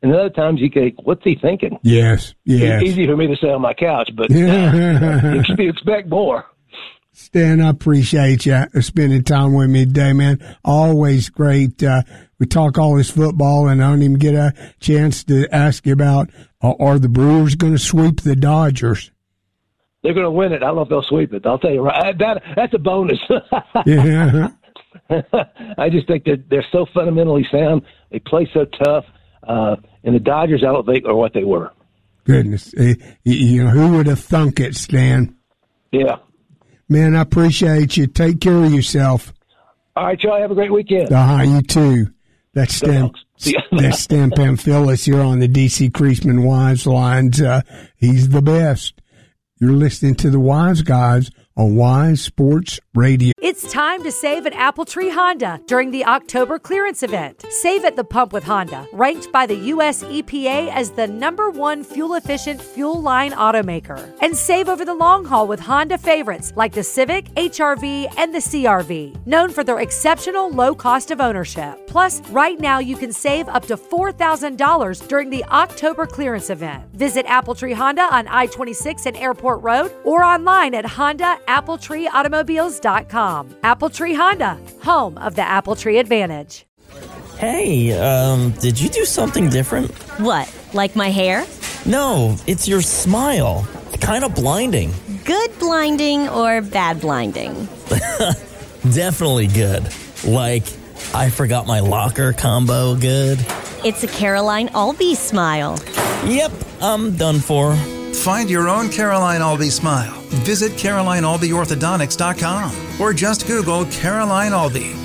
And other times you think, what's he thinking? Yes. It's easy for me to say on my couch, but you expect more. Stan, I appreciate you spending time with me today, man. Always great. We talk all this football, and I don't even get a chance to ask you about, are the Brewers going to sweep the Dodgers? They're going to win it. I don't know if they'll sweep it. I'll tell you right. That's a bonus. Yeah. I just think that they're so fundamentally sound. They play so tough. And the Dodgers, I don't think, are what they were. Goodness. Who would have thunk it, Stan? Yeah. Man, I appreciate you. Take care of yourself. All right, y'all. Have a great weekend. You too. That's Stan Pamphilus here on the DC Creasman Wise Lines. He's the best. You're listening to the Wise Guys on Wise Sports Radio. It's time to save at Appletree Honda during the October clearance event. Save at the pump with Honda, ranked by the U.S. EPA as the #1 fuel-efficient fuel line automaker. And save over the long haul with Honda favorites like the Civic, HR-V, and the CR-V, known for their exceptional low cost of ownership. Plus, right now you can save up to $4,000 during the October clearance event. Visit Appletree Honda on I-26 and Airport Road or online at HondaAppletreeAutomobiles.com. Appletree Honda, home of the Appletree Advantage. Hey, did you do something different? What, like my hair? No, it's your smile. Kind of blinding. Good blinding or bad blinding? Definitely good. Like, I forgot my locker combo good. It's a Caroline Albee smile. Yep, I'm done for. Find your own Caroline Albee smile. Visit CarolineAlbeeOrthodontics.com or just Google Caroline Albee.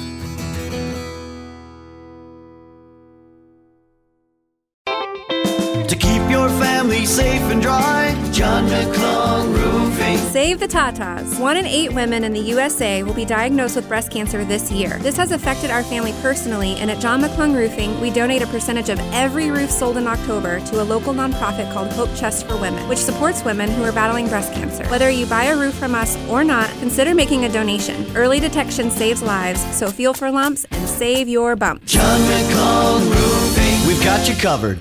To keep your family safe and dry, John McClung Roofing. Save the Tatas. 1 in 8 women in the USA will be diagnosed with breast cancer this year. This has affected our family personally, and at John McClung Roofing, we donate a percentage of every roof sold in October to a local nonprofit called Hope Chest for Women, which supports women who are battling breast cancer. Whether you buy a roof from us or not, consider making a donation. Early detection saves lives, so feel for lumps and save your bump. John McClung Roofing. We've got you covered.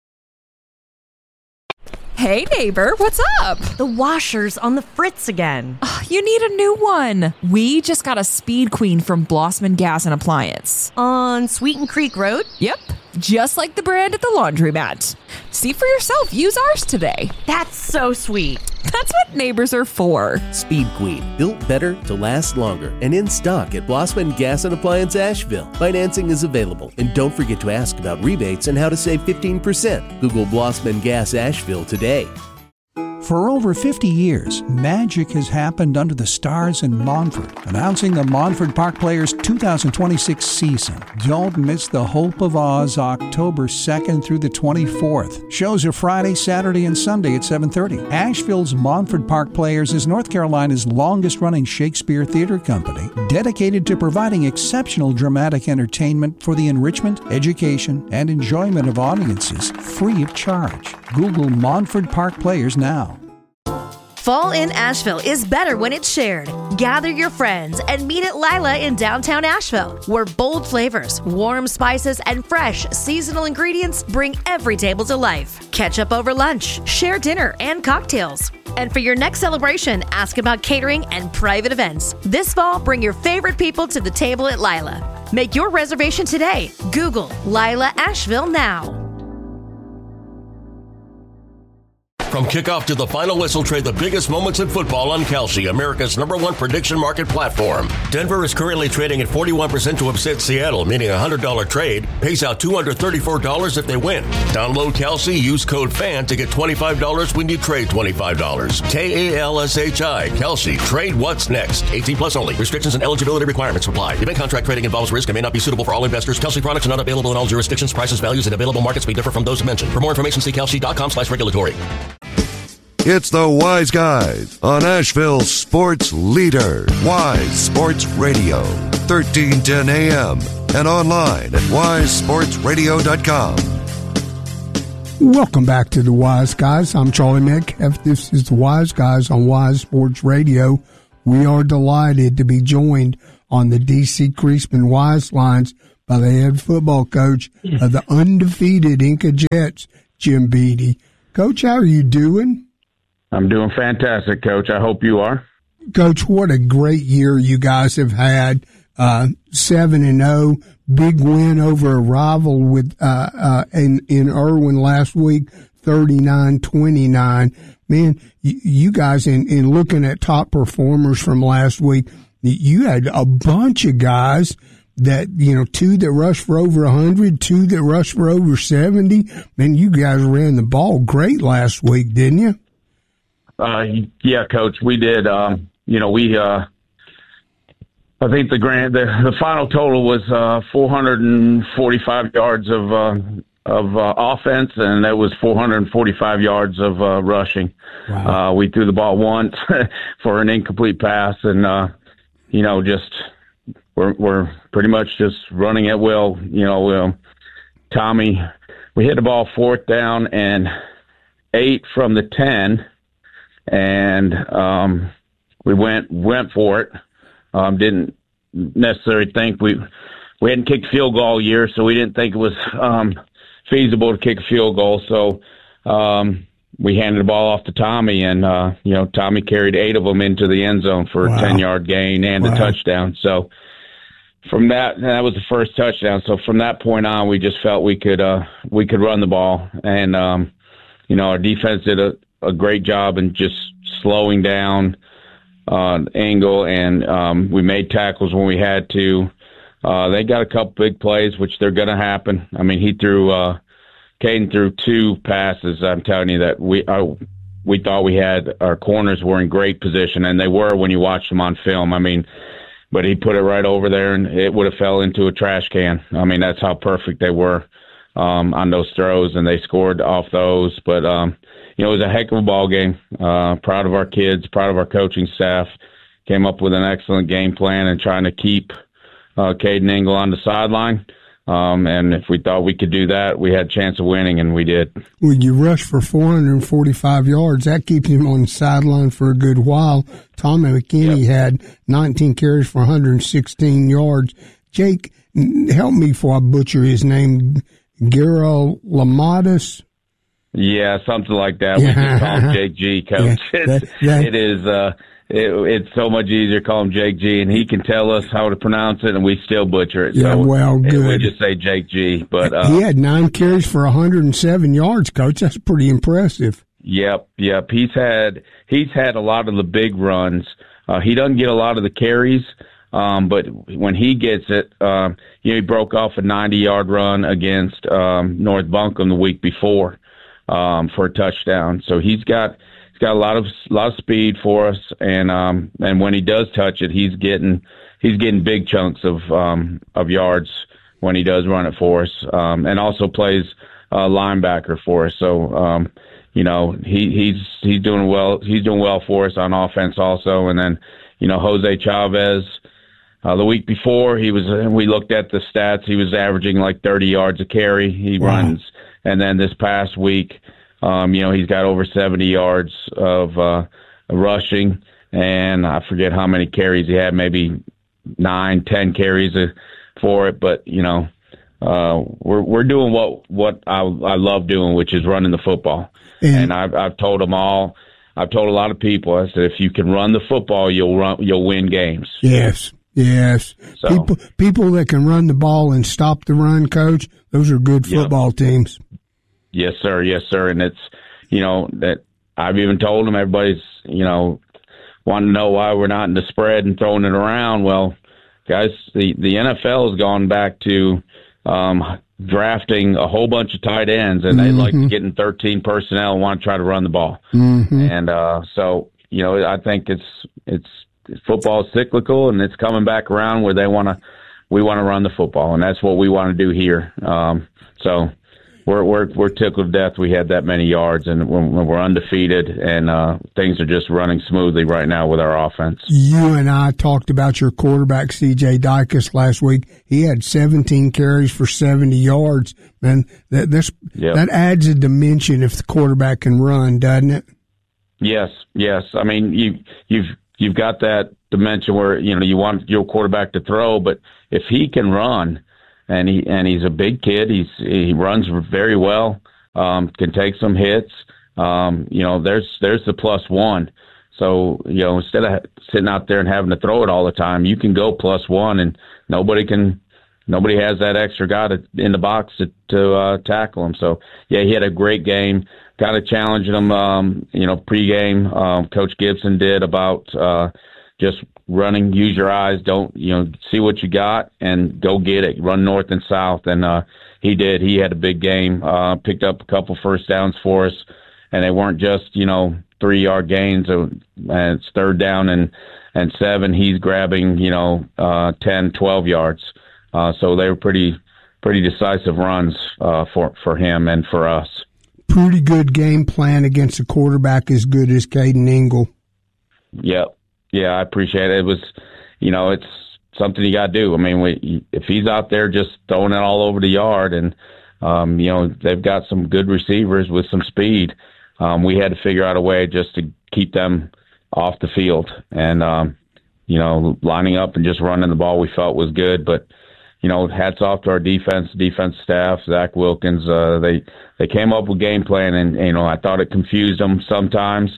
Hey, neighbor, what's up? The washer's on the fritz again. Oh, you need a new one. We just got a Speed Queen from Blossman Gas and Appliance. On Sweeten Creek Road? Yep, just like the brand at the laundromat. See for yourself. Use ours today. That's so sweet. That's what neighbors are for. Speed Queen, built better to last longer, and in stock at Blossman Gas and Appliance Asheville. Financing is available, and don't forget to ask about rebates and how to save 15%. Google Blossman Gas Asheville today. For over 50 years, magic has happened under the stars in Montford. Announcing the Montford Park Players 2026 season. Don't miss the Hope of Oz October 2nd through the 24th. Shows are Friday, Saturday, and Sunday at 7:30. Asheville's Montford Park Players is North Carolina's longest-running Shakespeare theater company, dedicated to providing exceptional dramatic entertainment for the enrichment, education, and enjoyment of audiences free of charge. Google Montford Park Players now. Fall in Asheville is better when it's shared. Gather your friends and meet at Lila in downtown Asheville, where bold flavors, warm spices, and fresh seasonal ingredients bring every table to life. Catch up over lunch, share dinner and cocktails. And for your next celebration, ask about catering and private events. This fall, bring your favorite people to the table at Lila. Make your reservation today. Google Lila Asheville now. From kickoff to the final whistle, trade the biggest moments in football on Kalshi, America's #1 prediction market platform. Denver is currently trading at 41% to upset Seattle, meaning a $100 trade pays out $234 if they win. Download Kalshi, use code FAN to get $25 when you trade $25. KALSHI, Kalshi, trade what's next. 18 plus only. Restrictions and eligibility requirements apply. Event contract trading involves risk and may not be suitable for all investors. Kalshi products are not available in all jurisdictions. Prices, values, and available markets may differ from those mentioned. For more information, see kalshi.com/regulatory. It's the Wise Guys on Asheville's sports leader, Wise Sports Radio, 1310 AM, and online at wisesportsradio.com. Welcome back to the Wise Guys. I'm Charlie Metcalf. This is the Wise Guys on Wise Sports Radio. We are delighted to be joined on the DC Creasman Wise Lines by the head football coach of the undefeated Inca Jets, Jim Beattie. Coach, how are you doing? I'm doing fantastic, Coach. I hope you are. Coach, what a great year you guys have had. 7-0, big win over a rival with in Irwin last week, 39-29. Man, you guys, in looking at top performers from last week, you had a bunch of guys that, two that rushed for over 100, two that rushed for over 70. Man, you guys ran the ball great last week, didn't you? Yeah, Coach, we did. I think the final total was 445 yards of offense, and that was 445 yards of rushing. Wow. We threw the ball once for an incomplete pass, and we're pretty much just running at will. Tommy, we hit the ball 4th down and 8 from the 10, and we went for it. Didn't necessarily think we hadn't kicked a field goal all year, so we didn't think it was feasible to kick a field goal. So we handed the ball off to Tommy, and Tommy carried 8 of them into the end zone for a 10-yard gain and a touchdown. So from that was the first touchdown. So from that point on, we just felt we could run the ball, and our defense did a great job in just slowing down angle, and we made tackles when we had to. They got a couple big plays, which they're going to happen. I mean, Caden threw 2 passes. I'm telling you that we thought we had our corners were in great position, and they were when you watched them on film. I mean, but he put it right over there, and it would have fell into a trash can. I mean, that's how perfect they were on those throws, and they scored off those. But it was a heck of a ball game. Proud of our kids, proud of our coaching staff. Came up with an excellent game plan and trying to keep Caden Ingle on the sideline. And if we thought we could do that, we had a chance of winning, and we did. Well, you rushed for 445 yards. That keeps him on the sideline for a good while. Tommy McKinney had 19 carries for 116 yards. Jake, help me before I butcher his name. Garo Lamadas? Yeah, something like that. We just call him Jake G, Coach. It's so much easier to call him Jake G, and he can tell us how to pronounce it, and we still butcher it. Yeah, so good. We just say Jake G. But he had 9 carries for 107 yards, Coach. That's pretty impressive. Yep. He's had a lot of the big runs. He doesn't get a lot of the carries, but when he gets it, he broke off a 90-yard run against North Buncombe the week before for a touchdown. So he's got a lot of speed for us, and when he does touch it, he's getting big chunks of yards when he does run it for us, and also plays linebacker for us. So he's doing well. He's doing well for us on offense also, and then Jose Chavez. The week before, we looked at the stats. He was averaging like 30 yards a carry. He runs, and then this past week, he's got over 70 yards of rushing, and I forget how many carries he had, maybe 9-10 carries for it. But we're doing what I love doing, which is running the football. And I've told them all. I've told a lot of people. I said, if you can run the football, you'll win games. Yes. So, people that can run the ball and stop the run, Coach, those are good football teams. Yes, sir. And it's, that I've even told them, everybody's, wanting to know why we're not in the spread and throwing it around. Well, guys, the NFL has gone back to drafting a whole bunch of tight ends, and they like to get in 13 personnel and want to try to run the ball. And so, I think it's football is cyclical, and it's coming back around where we want to run the football, and that's what we want to do here. So we're tickled to death we had that many yards, and when we're undefeated, and things are just running smoothly right now with our offense. You and I talked about your quarterback, C.J. Dicus, last week. He had 17 carries for 70 yards. Man, that adds a dimension if the quarterback can run, doesn't it? Yes. I mean, you've got that dimension where you want your quarterback to throw, but if he can run, and he's a big kid. He runs very well, can take some hits. There's the +1. So, instead of sitting out there and having to throw it all the time, you can go +1, and nobody has that extra guy in the box to tackle him. So, yeah, he had a great game. Kind of challenging him, pregame. Coach Gibson did about just running, use your eyes, don't, see what you got and go get it. Run north and south. And he did. He had a big game, picked up a couple first downs for us, and they weren't just, 3-yard gains. And it's third down and 7. He's grabbing, 10, 12 yards. So they were pretty decisive runs for him and for us. Pretty good game plan against a quarterback as good as Caden Ingle. Yep. Yeah, I appreciate it. It was, it's something you got to do. I mean, if he's out there just throwing it all over the yard and, they've got some good receivers with some speed, we had to figure out a way just to keep them off the field. And, lining up and just running the ball we felt was good. But, hats off to our defense staff, Zach Wilkins. They came up with game plan, and I thought it confused them sometimes,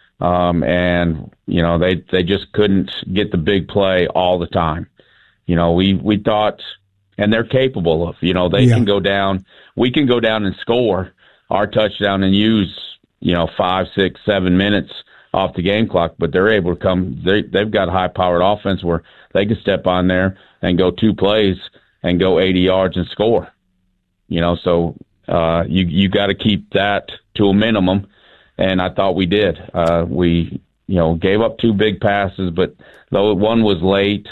and they just couldn't get the big play all the time. We thought, and they're capable of. They can go down. We can go down and score our touchdown and use 5, 6, 7 minutes off the game clock, but they're able to come. They've got a high-powered offense where they can step on there and go 2 plays and go 80 yards and score. So you got to keep that to a minimum, and I thought we did. We gave up 2 big passes, but though one was late,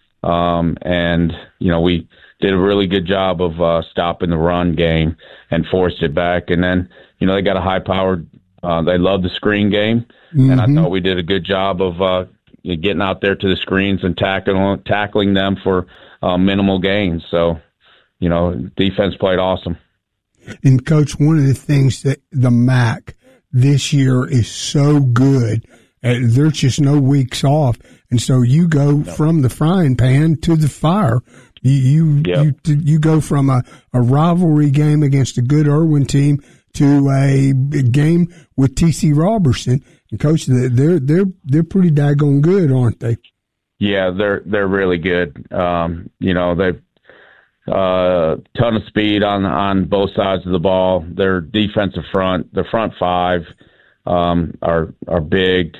and we did a really good job of stopping the run game and forced it back. And then they got a high-powered. They love the screen game, and I thought we did a good job of getting out there to the screens and tackling them for minimal gains. So, defense played awesome. And, Coach, one of the things that the MAC this year is so good, there's just no weeks off. And so you go from the frying pan to the fire. You go from a rivalry game against a good Irwin team to a game with TC Robertson. And Coach, they're pretty daggone good, aren't they? Yeah, they're really good. They've ton of speed on both sides of the ball. Their defensive front, the front 5 are big.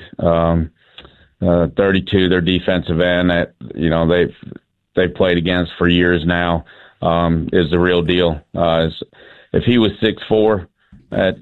32, their defensive end that they've played against for years now is the real deal. If he was 6'4", at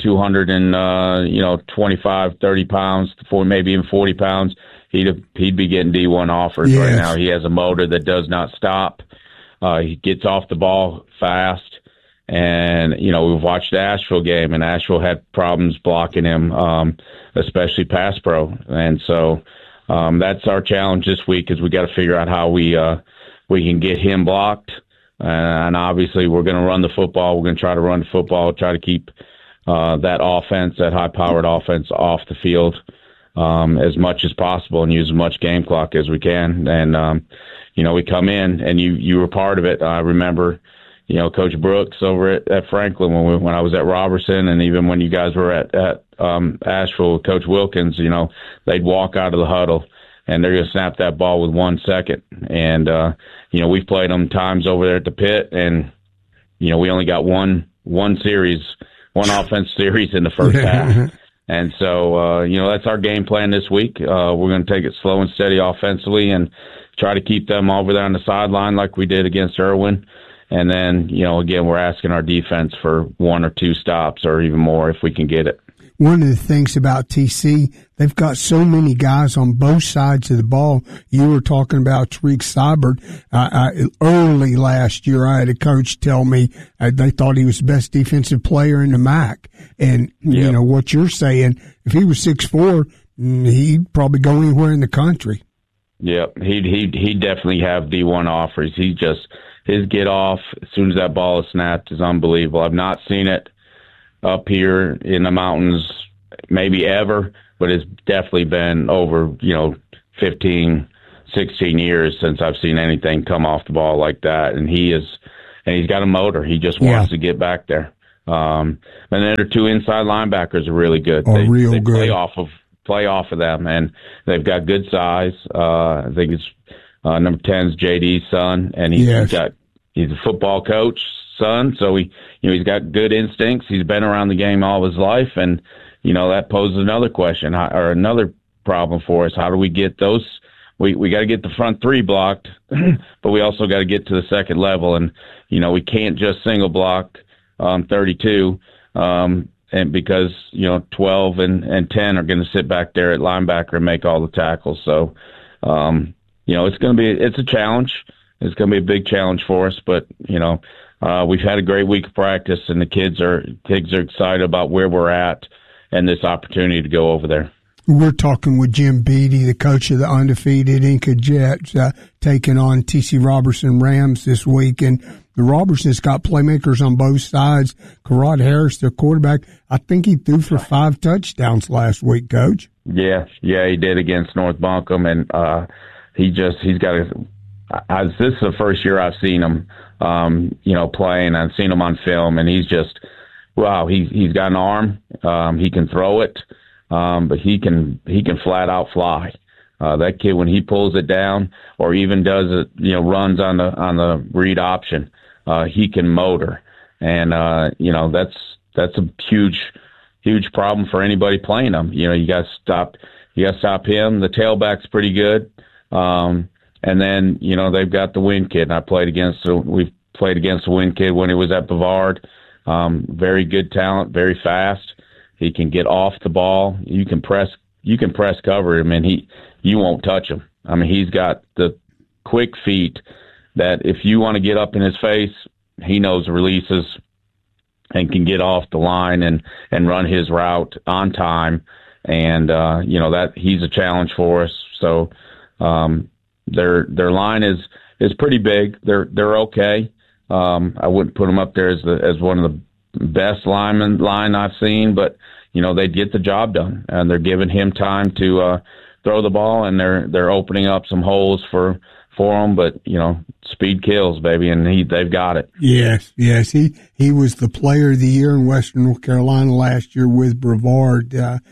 225, 30 pounds, maybe even 40 pounds, he'd be getting D1 offers right now. He has a motor that does not stop. He gets off the ball fast. And, we've watched the Asheville game, and Asheville had problems blocking him, especially pass pro. And so that's our challenge this week is we got to figure out how we can get him blocked. And obviously we're going to run the football. We're going to try to run the football, try to keep that offense, that high-powered offense off the field as much as possible and use as much game clock as we can. And, we come in, and you were part of it. I remember, Coach Brooks over at Franklin when I was at Robertson, and even when you guys were at Asheville, Coach Wilkins, they'd walk out of the huddle, and they're going to snap that ball with 1 second. And, we've played them times over there at the pit, and, we only got one offense series in the first half. And so, that's our game plan this week. We're going to take it slow and steady offensively and try to keep them over there on the sideline like we did against Irwin. And then, again, we're asking our defense for 1 or 2 stops or even more if we can get it. One of the things about TC, they've got so many guys on both sides of the ball. You were talking about Tariq Seibert. Early last year, I had a coach tell me they thought he was the best defensive player in the MAC. And, what you're saying, if he was 6'4", he'd probably go anywhere in the country. Yep, he'd definitely have D1 offers. His get off as soon as that ball is snapped is unbelievable. I've not seen it up here in the mountains maybe ever, but it's definitely been over, 15, 16 years since I've seen anything come off the ball like that. And he is and he's got a motor. He just wants to get back there. And then their 2 inside linebackers are really good. They good. Play off of them, and they've got good size. I think it's number 10's JD's son, and he's a football coach son, so he's got good instincts. He's been around the game all his life, and that poses another question or another problem for us. How do we get those? We got to get the front 3 blocked, but we also got to get to the second level, and we can't just single block 32. And because 12 and 10 are going to sit back there at linebacker and make all the tackles. So it's a challenge. It's going to be a big challenge for us. But we've had a great week of practice, and the kids are excited about where we're at and this opportunity to go over there. We're talking with Jim Beattie, the coach of the undefeated Inca Jets, taking on TC Robertson Rams this week. And the Robertsons got playmakers on both sides. Karad Harris, their quarterback, I think he threw for 5 touchdowns last week, Coach. Yeah, he did against North Buncombe, and he's got this is the first year I've seen him, playing. I've seen him on film, and he's just, wow, he's got an arm. He can throw it, but he can flat out fly. That kid, when he pulls it down or even does it, runs on the read option, he can motor, and that's a huge problem for anybody playing him. You got to stop him. The tailback's pretty good, and then they've got the Wynn kid. We've played against the Wynn kid when he was at Bavard. Very good talent, very fast. He can get off the ball. You can press cover him, and you won't touch him. I mean, he's got the quick feet that if you want to get up in his face, he knows the releases and can get off the line and run his route on time. And, that he's a challenge for us. So, their line is pretty big. They're okay. I wouldn't put them up there as one of the best line I've seen, but, they get the job done, and they're giving him time to, throw the ball, and they're opening up some holes for him, but speed kills, baby, and they've got it. Yes. He was the player of the year in Western North Carolina last year with Brevard,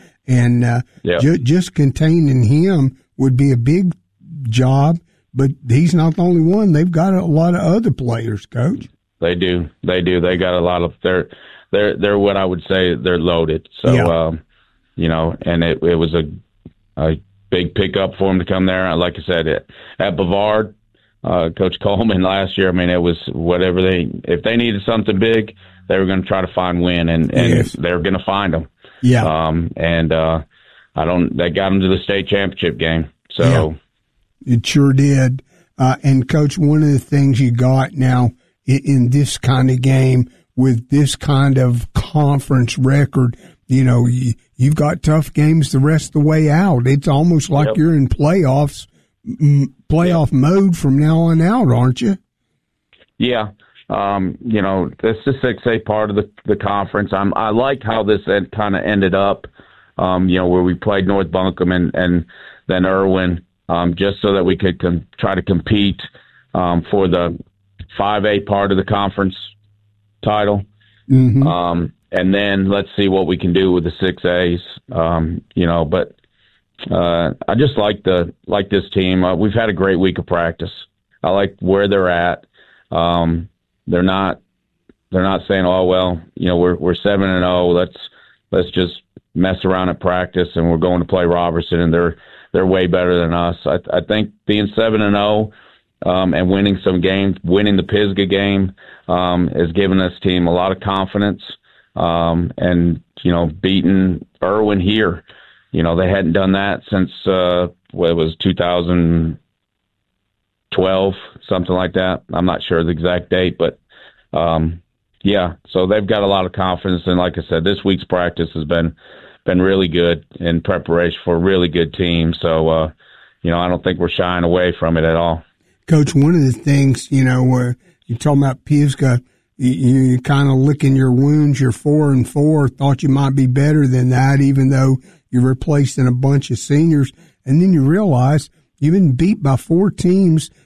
just containing him would be a big job, but he's not the only one. They've got a lot of other players, Coach. They do. They got a lot of they're what I would say they're loaded. So and it was a big pickup for him to come there. Like I said, at Bavard, Coach Coleman last year, I mean, it was whatever if they needed something big, they were going to try to find Wynn, and they're going to find them. Yeah. They got them to the state championship game. So it sure did. And Coach, one of the things you got now in this kind of game with this kind of conference record, you've got tough games the rest of the way out. It's almost like you're in playoff mode from now on out, aren't you? Yeah. That's the 6A part of the conference. I like how this kind of ended up, where we played North Buncombe and then Irwin, just so that we could try to compete for the 5A part of the conference title. Mm-hmm. And then let's see what we can do with the 6As, but I just like this team. We've had a great week of practice. I like where they're at. They're not saying, oh, well, we're 7-0. Let's just mess around at practice and we're going to play Robertson and they're way better than us. I think being 7-0, and winning some games, winning the Pisgah game, has given this team a lot of confidence. And beating Irwin here, they hadn't done that since, it was 2012, something like that. I'm not sure the exact date, but, so they've got a lot of confidence. And like I said, this week's practice has been really good in preparation for a really good team. So, I don't think we're shying away from it at all. Coach, one of the things, where you're talking about Pisgah, you kind of licking your wounds. You're 4-4. Thought you might be better than that, even though you're replacing a bunch of seniors. And then you realize you've been beat by 4 teams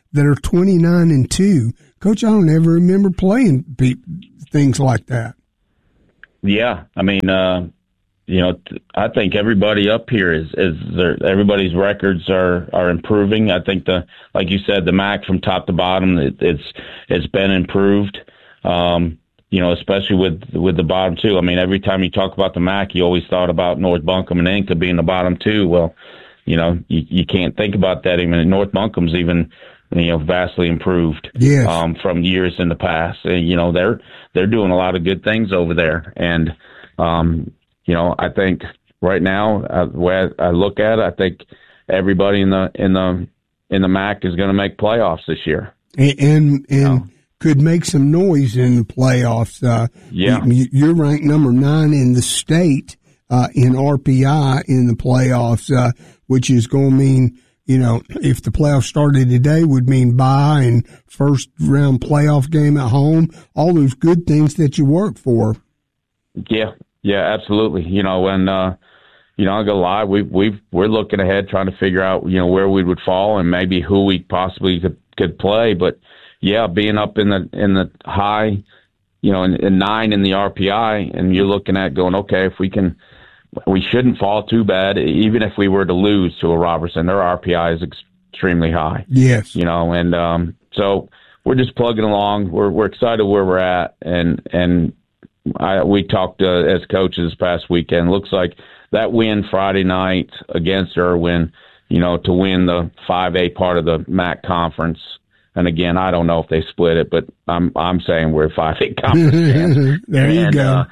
that are 29-2. Coach, I don't ever remember playing things like that. Yeah, I mean, I think everybody up here everybody's records are improving. I think like you said, the MAC from top to bottom, it's been improved. Especially with the bottom two. I mean, every time you talk about the MAC, you always thought about North Buncombe and Inca being the bottom two. Well, you can't think about that. Even North Buncome's even vastly improved from years in the past. They're doing a lot of good things over there, and I think right now, the way I look at it, I think everybody in the MAC is going to make playoffs this year, and could make some noise in the playoffs. You're ranked number 9 in the state in RPI in the playoffs, which is going to mean, if the playoffs started today, would mean bye and first round playoff game at home, all those good things that you work for. Yeah, absolutely. I'll go live. We're looking ahead, trying to figure out, where we would fall and maybe who we possibly could play. But yeah, being up in the high, in 9 in the RPI, and you're looking at going, okay, if we shouldn't fall too bad, even if we were to lose to a Robertson. Their RPI is extremely high. Yes. So we're just plugging along. We're excited where we're at, and we talked as coaches this past weekend. Looks like that win Friday night against Irwin, to win the 5A part of the MAC conference. And again, I don't know if they split it, but I'm saying we're a 5A conference. There you go.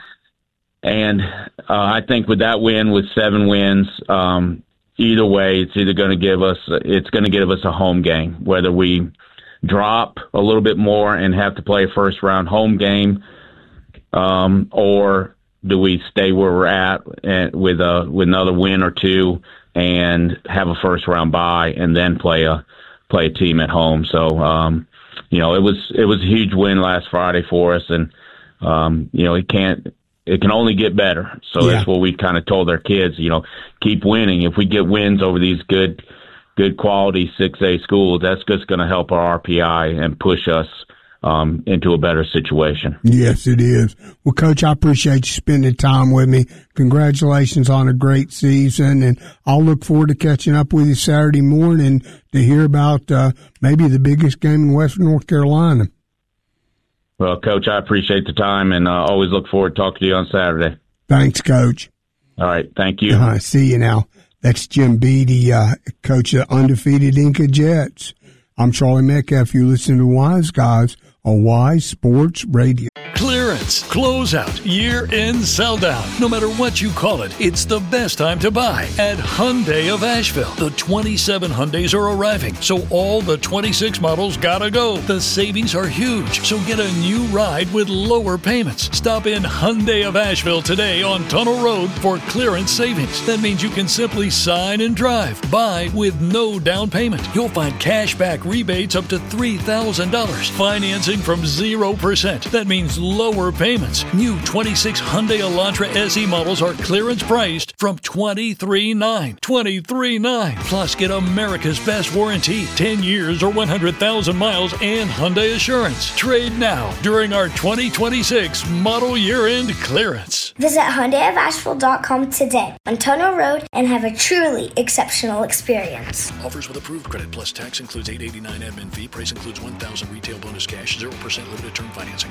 I think with that win, with 7 wins, either way, it's going to give us a home game. Whether we drop a little bit more and have to play a first round home game, or do we stay where we're at and with another win or 2 and have a first round bye and then play a team at home. So it was a huge win last Friday for us, and it can only get better. So that's what we kind of told our kids, keep winning. If we get wins over these good quality 6A schools, that's just going to help our RPI and push us into a better situation. Yes, it is. Well, Coach, I appreciate you spending time with me. Congratulations on a great season, and I'll look forward to catching up with you Saturday morning to hear about maybe the biggest game in Western North Carolina. Well, Coach, I appreciate the time, and always look forward to talking to you on Saturday. Thanks, Coach. All right, thank you. See you now. That's Jim Beattie, coach of undefeated Inca Jets. I'm Charlie Metcalf. You listen to Wise Guys on Wise Sports Radio. Clearance, closeout, year-end sell-down. No matter what you call it, it's the best time to buy at Hyundai of Asheville. The 27 Hyundais are arriving, so all the 26 models gotta go. The savings are huge, so get a new ride with lower payments. Stop in Hyundai of Asheville today on Tunnel Road for clearance savings. That means you can simply sign and drive. Buy with no down payment. You'll find cashback rebates up to $3,000. Financing from 0%. That means lower payments. New 26 Hyundai Elantra SE models are clearance priced from $23,900. $23,900. Plus, get America's best warranty, 10 years or 100,000 miles, and Hyundai Assurance. Trade now during our 2026 model year-end clearance. Visit HyundaiofAsheville.com today on Tunnel Road and have a truly exceptional experience. Offers with approved credit plus tax includes $889 admin fee. Price includes $1,000 retail bonus cash, 0% limited term financing.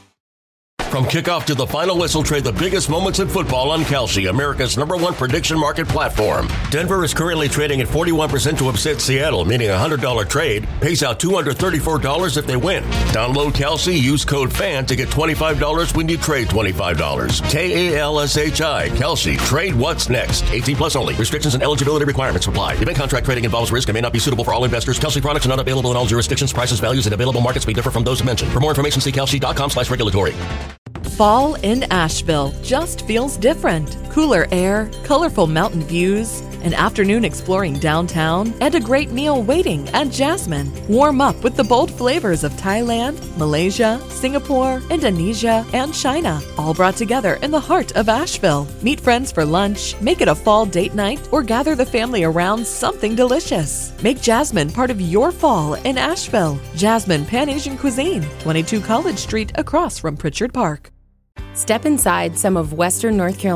From kickoff to the final whistle, trade the biggest moments in football on Kalshi, America's #1 prediction market platform. Denver is currently trading at 41% to upset Seattle, meaning a $100 trade pays out $234 if they win. Download Kalshi, use code FAN to get $25 when you trade $25. KALSHI, Kalshi, trade what's next. 18 plus only. Restrictions and eligibility requirements apply. Event contract trading involves risk and may not be suitable for all investors. Kalshi products are not available in all jurisdictions. Prices, values, and available markets may differ from those mentioned. For more information, see kalshi.com/regulatory. Fall in Asheville just feels different. Cooler air, colorful mountain views, an afternoon exploring downtown, and a great meal waiting at Jasmine. Warm up with the bold flavors of Thailand, Malaysia, Singapore, Indonesia, and China, all brought together in the heart of Asheville. Meet friends for lunch, make it a fall date night, or gather the family around something delicious. Make Jasmine part of your fall in Asheville. Jasmine Pan-Asian Cuisine, 22 College Street across from Pritchard Park. Step inside some of Western North Carolina